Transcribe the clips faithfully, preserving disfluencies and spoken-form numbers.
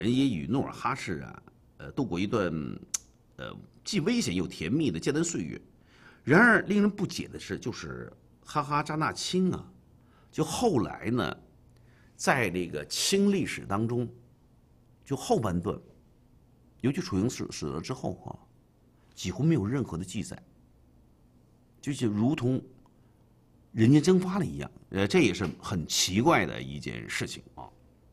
人也与努尔哈赤啊，呃，度过一段，呃，既危险又甜蜜的艰难岁月。然而，令人不解的是，就是哈哈扎纳清啊，就后来呢，在这个清历史当中，就后半段，尤其楚营死死了之后啊，几乎没有任何的记载，就是如同人间蒸发了一样。呃，这也是很奇怪的一件事情啊。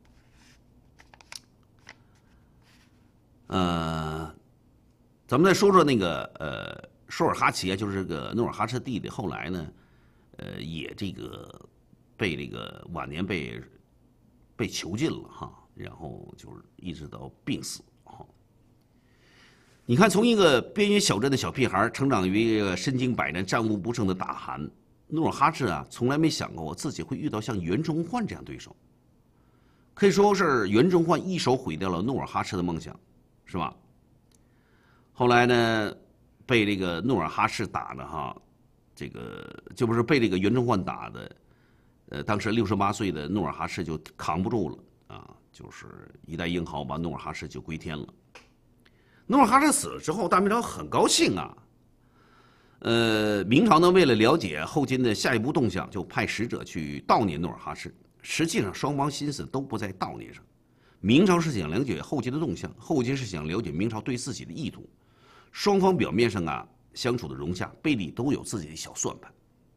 呃，咱们再说说那个呃，舒尔哈齐啊，就是这个努尔哈赤弟弟，后来呢，呃，也这个被这个晚年被被囚禁了哈，然后就是一直到病死哈。你看，从一个边缘小镇的小屁孩，成长于一个身经百战、战无不胜的大汗，努尔哈赤啊，从来没想过自己会遇到像袁崇焕这样对手。可以说是袁崇焕一手毁掉了努尔哈赤的梦想。是吧？后来呢，被这个努尔哈赤打的哈，这个就不是被这个袁崇焕打的，呃，当时六十八岁的努尔哈赤就扛不住了啊，就是一代英豪，把努尔哈赤就归天了。努尔哈赤死了之后，大明朝很高兴啊。呃，明朝呢，为了了解后金的下一步动向，就派使者去悼念努尔哈赤。实际上，双方心思都不在悼念上。明朝是想了解后金的动向，后金是想了解明朝对自己的意图。双方表面上啊相处的融洽，背地都有自己的小算盘。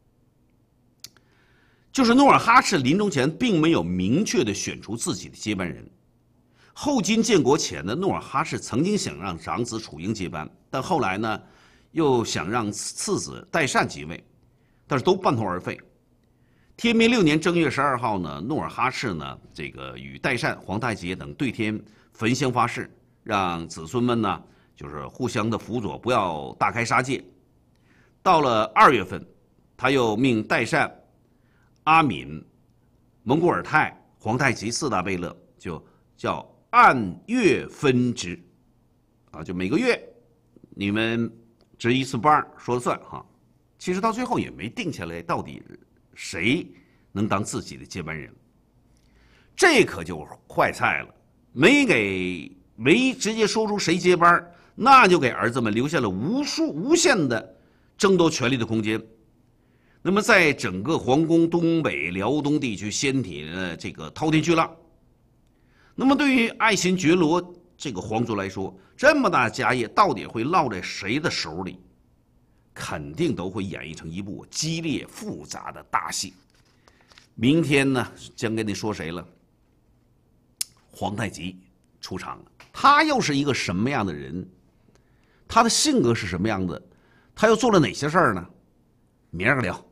就是努尔哈赤临终前并没有明确的选出自己的接班人。后金建国前呢，努尔哈赤曾经想让长子楚英接班，但后来呢又想让次子代善即位，但是都半途而废。天明六年正月十二号呢，努尔哈赤呢，这个与代善、皇太极等对天焚香发誓，让子孙们呢，就是互相的辅佐，不要大开杀戒。到了二月份，他又命代善、阿敏、蒙古尔泰、皇太极四大贝勒，就叫按月分之，啊，就每个月你们值一次班，说了算哈。其实到最后也没定下来到底谁能当自己的接班人，这可就坏菜了。没给没直接说出谁接班，那就给儿子们留下了无数无限的争夺权力的空间。那么，在整个皇宫东北辽东地区掀起了这个滔天巨浪。那么，对于爱新觉罗这个皇族来说，这么大家业到底会落在谁的手里？肯定都会演绎成一部激烈复杂的大戏。明天呢，将跟你说谁了？皇太极出场了，他又是一个什么样的人？他的性格是什么样的？他又做了哪些事儿呢？明儿个聊。